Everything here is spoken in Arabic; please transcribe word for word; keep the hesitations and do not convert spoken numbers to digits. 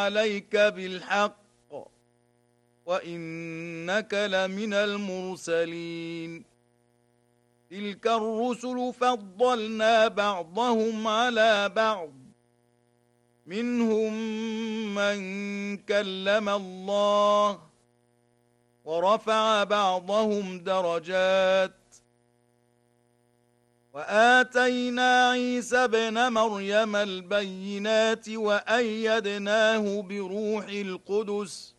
عليك بالحق وإنك لمن المرسلين تلك الرسل فضلنا بعضهم على بعض منهم من كلم الله ورفع بعضهم درجات وآتينا عيسى ابن مريم البينات وأيدناه بروح القدس